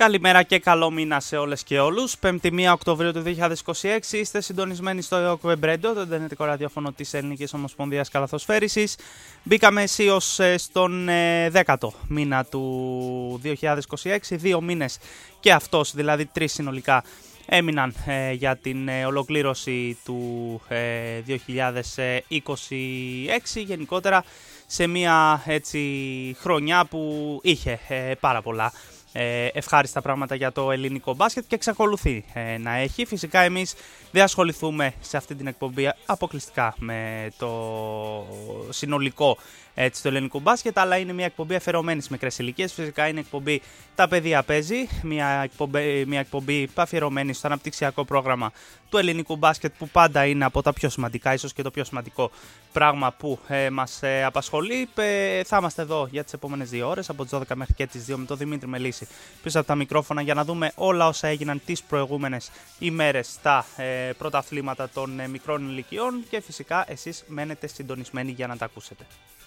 Καλημέρα και καλό μήνα σε όλες και όλους. 5η 1 Οκτωβρίου του 2026 είστε συντονισμένοι στο Web Radio, το εντερνετικό ραδιόφωνο της Ελληνικής Ομοσπονδίας Καλαθοσφαίρισης. Μπήκαμε αισίως στον 10ο μήνα του 2026, 2 μήνες και αυτός, δηλαδή 3 συνολικά, έμειναν για την ολοκλήρωση του 2026, γενικότερα σε μια έτσι χρονιά που είχε πάρα πολλά ευχάριστα πράγματα για το ελληνικό μπάσκετ και εξακολουθεί να έχει. Φυσικά εμείς δεν ασχοληθούμε σε αυτή την εκπομπή αποκλειστικά με το συνολικό του ελληνικού μπάσκετ, αλλά είναι μια εκπομπή αφιερωμένη στις μικρές ηλικίες. Φυσικά είναι εκπομπή «Τα παιδεία παίζει», μια εκπομπή αφιερωμένη στο αναπτυξιακό πρόγραμμα του ελληνικού μπάσκετ, που πάντα είναι από τα πιο σημαντικά, ίσως και το πιο σημαντικό πράγμα που μας απασχολεί. Θα είμαστε εδώ για τις επόμενες 2 ώρες, από τις 12 μέχρι και τις 2, με τον Δημήτρη Μελίσση πίσω από τα μικρόφωνα, για να δούμε όλα όσα έγιναν τις προηγούμενες ημέρες στα πρωταθλήματα των μικρών ηλικιών, και φυσικά εσείς μένετε συντονισμένοι για να τα ακούσετε.